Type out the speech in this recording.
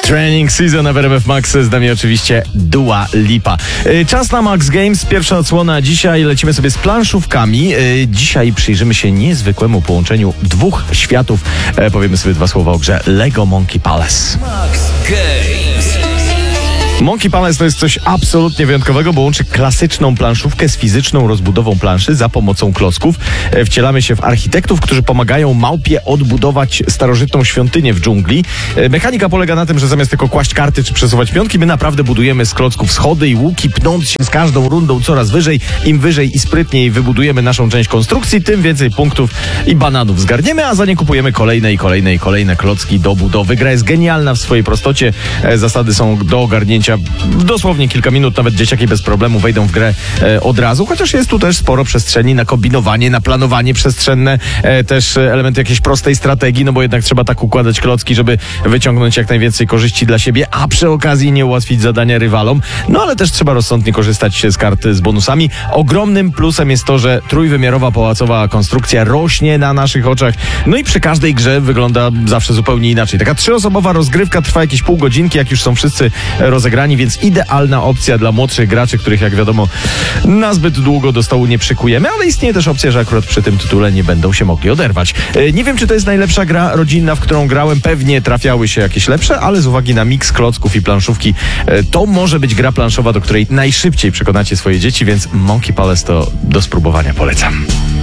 Training Season w RMF Max, z nami oczywiście Dua Lipa. Czas na Max Games, pierwsza odsłona dzisiaj, lecimy sobie z planszówkami. Dzisiaj przyjrzymy się niezwykłemu połączeniu dwóch światów. Powiemy sobie dwa słowa o grze Lego Monkey Palace. Max Games. Monkey Palace to jest coś absolutnie wyjątkowego, bo łączy klasyczną planszówkę z fizyczną rozbudową planszy za pomocą klocków. Wcielamy się w architektów, którzy pomagają małpie odbudować starożytną świątynię w dżungli. Mechanika polega na tym, że zamiast tylko kłaść karty czy przesuwać pionki, my naprawdę budujemy z klocków schody i łuki, pnąc się z każdą rundą coraz wyżej. Im wyżej i sprytniej wybudujemy naszą część konstrukcji, tym więcej punktów i bananów zgarniemy, a za nie kupujemy kolejne klocki do budowy. Gra jest genialna w swojej prostocie. Zasady są do ogarnięcia dosłownie kilka minut, nawet dzieciaki bez problemu wejdą w grę od razu, chociaż jest tu też sporo przestrzeni na kombinowanie, na planowanie przestrzenne, też elementy jakiejś prostej strategii, no bo jednak trzeba tak układać klocki, żeby wyciągnąć jak najwięcej korzyści dla siebie, a przy okazji nie ułatwić zadania rywalom, no ale też trzeba rozsądnie korzystać z kart z bonusami. Ogromnym plusem jest to, że trójwymiarowa pałacowa konstrukcja rośnie na naszych oczach, no i przy każdej grze wygląda zawsze zupełnie inaczej. Taka trzyosobowa rozgrywka trwa jakieś pół godzinki, jak już są wszyscy rozegrani, więc idealna opcja dla młodszych graczy, których jak wiadomo na zbyt długo do stołu nie przykujemy, ale istnieje też opcja, że akurat przy tym tytule nie będą się mogli oderwać. Nie wiem, czy to jest najlepsza gra rodzinna, w którą grałem, pewnie trafiały się jakieś lepsze, ale z uwagi na miks klocków i planszówki, to może być gra planszowa, do której najszybciej przekonacie swoje dzieci, więc Monkey Palace to do spróbowania polecam.